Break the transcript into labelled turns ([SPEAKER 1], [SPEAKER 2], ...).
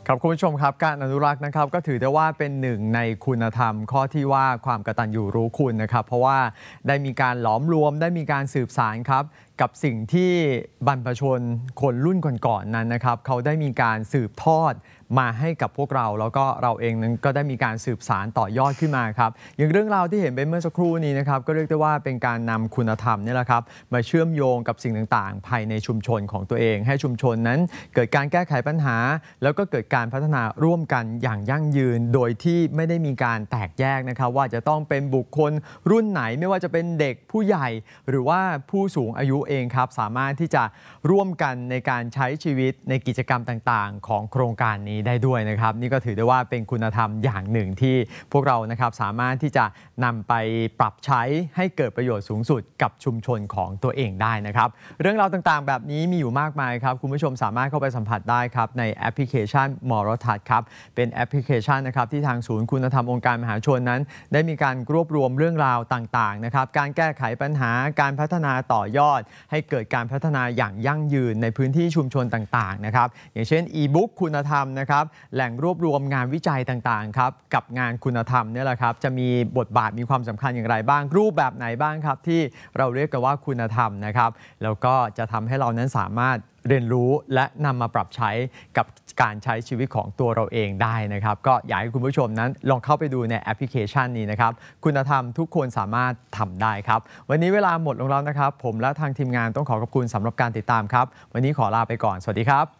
[SPEAKER 1] ครับคุณผู้ชมครับการอนุรักษ์นะครับก็ถือได้ว่าเป็นหนึ่งในคุณธรรมข้อที่ว่าความกตัญญูรู้คุณนะครับเพราะว่าได้มีการหลอมรวมได้มีการสืบสานครับกับสิ่งที่บรรพชนคนรุ่นก่อนๆนั้นนะครับเขาได้มีการสืบทอดมาให้กับพวกเราแล้วก็เราเองนั้นก็ได้มีการสืบสานต่อยอดขึ้นมาครับอย่างเรื่องราวที่เห็นไปเมื่อสักครู่นี้นะครับก็เรียกได้ว่าเป็นการนำคุณธรรมนี่แหละครับมาเชื่อมโยงกับสิ่งต่างๆภายในชุมชนของตัวเองให้ชุมชนนั้นเกิดการแก้ไขปัญหาแล้วก็เกิดการพัฒนาร่วมกันอย่างยั่งยืนโดยที่ไม่ได้มีการแตกแยกนะครับว่าจะต้องเป็นบุคคลรุ่นไหนไม่ว่าจะเป็นเด็กผู้ใหญ่หรือว่าผู้สูงอายุเองครับสามารถที่จะร่วมกันในการใช้ชีวิตในกิจกรรมต่างๆของโครงการนี้ได้ด้วยนะครับนี่ก็ถือได้ว่าเป็นคุณธรรมอย่างหนึ่งที่พวกเรานะครับสามารถที่จะนำไปปรับใช้ให้เกิดประโยชน์สูงสุดกับชุมชนของตัวเองได้นะครับเรื่องราวต่างๆแบบนี้มีอยู่มากมายครับคุณผู้ชมสามารถเข้าไปสัมผัสได้ครับในแอปพลิเคชันมรทัศน์ครับเป็นแอปพลิเคชันนะครับที่ทางศูนย์คุณธรรมองค์การมหาชนนั้นได้มีการรวบรวมเรื่องราวต่างๆนะครับการแก้ไขปัญหาการพัฒนาต่อยอดให้เกิดการพัฒนาอย่างยั่งยืนในพื้นที่ชุมชนต่างๆนะครับอย่างเช่นอีบุ๊กคุณธรรมนะครับแหล่งรวบรวมงานวิจัยต่างๆครับกับงานคุณธรรมนี่แหละครับจะมีบทบาทมีความสำคัญอย่างไรบ้างรูปแบบไหนบ้างครับที่เราเรียกกันว่าคุณธรรมนะครับแล้วก็จะทำให้เรานั้นสามารถเรียนรู้และนำมาปรับใช้กับการใช้ชีวิตของตัวเราเองได้นะครับก็อยากให้คุณผู้ชมนั้นลองเข้าไปดูในแอปพลิเคชันนี้นะครับคุณธรรมทุกคนสามารถทำได้ครับวันนี้เวลาหมดลงแล้วนะครับผมและทางทีมงานต้องขอขอบคุณสำหรับการติดตามครับวันนี้ขอลาไปก่อนสวัสดีครับ